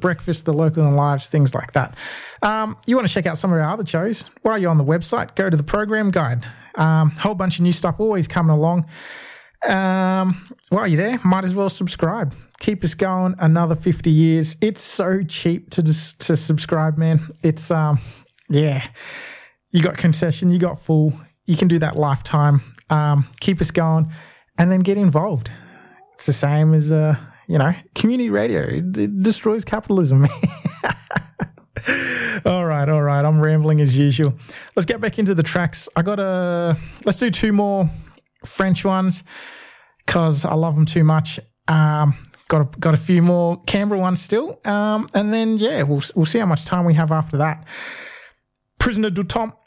breakfast, the local and lives, things like that. You want to check out some of our other shows? While you're on the website, go to the program guide. Whole bunch of new stuff always coming along. While you're there, might as well subscribe. Keep us going another 50 years. It's so cheap to subscribe, man. It's, you got concession, you got full. You can do that lifetime. Keep us going and then get involved. It's the same as, community radio. It destroys capitalism. All right. I'm rambling as usual. Let's get back into the tracks. Let's do 2 more French ones because I love them too much. Got a few more Canberra ones still. And then, we'll see how much time we have after that. Prisoner du Temps